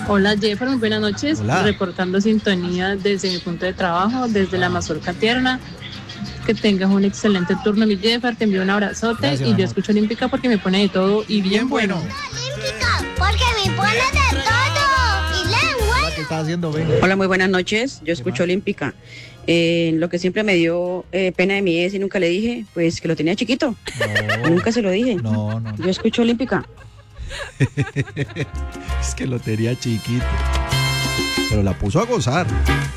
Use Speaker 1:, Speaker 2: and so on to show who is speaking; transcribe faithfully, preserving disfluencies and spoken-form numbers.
Speaker 1: Hola Jeffer, muy buenas noches.
Speaker 2: Hola.
Speaker 1: Reportando sintonía desde mi punto de trabajo, desde la mazorca tierna. Que tengas un excelente turno, mi Jeffer. Te envío un abrazote.
Speaker 2: Gracias,
Speaker 1: y
Speaker 2: mi
Speaker 1: yo
Speaker 2: amor.
Speaker 1: escucho Olímpica porque me pone de todo y bien,
Speaker 2: Bien
Speaker 1: bueno.
Speaker 2: bueno.
Speaker 3: Olímpica, porque me pone de todo. Y lengua.
Speaker 2: ¿Qué estás haciendo, Ben?
Speaker 4: Hola, muy buenas noches. Yo escucho
Speaker 2: más?
Speaker 4: Olímpica. Eh, lo que siempre me dio eh, pena de mi ex y nunca le dije, pues que lo tenía chiquito.
Speaker 2: No,
Speaker 4: Nunca se lo dije.
Speaker 2: no, no.
Speaker 4: Yo escucho Olímpica.
Speaker 2: Es que lo tenía chiquito. Pero la puso a gozar.